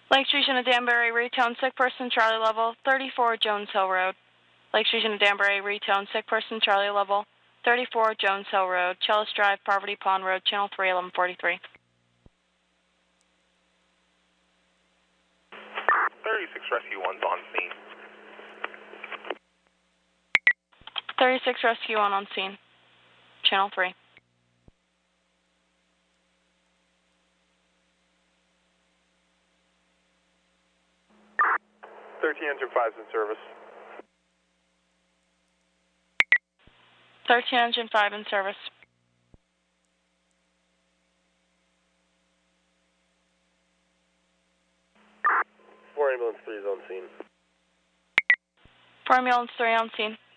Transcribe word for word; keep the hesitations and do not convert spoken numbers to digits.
Lake Station to Danbury, retone, sick person, Charlie level, thirty-four Jones Hill Road. Lake Station to Danbury, retone, sick person, Charlie level, thirty-four Jones Hill Road, Chalice Drive, Poverty Pond Road, Channel three, eleven forty-three. thirty-six Rescue one's on scene. thirty-six Rescue one on scene, Channel three. thirteen Engine five's in service. thirteen Engine five in service. four Ambulance three is on scene. four Ambulance three on scene.